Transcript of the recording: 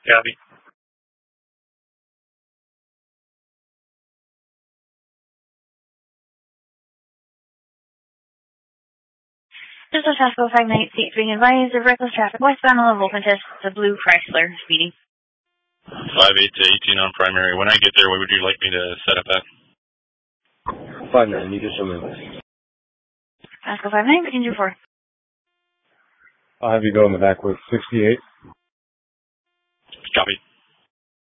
Copy. This is Tasco 598 being advised of reckless traffic westbound on the Vulcan test, the blue Chrysler speeding. 58 to 18 on primary. When I get there, what would you like me to set up at? 59, you just a minute. Tasco 59, begin your 4. I'll have you go in the back with 68. Copy.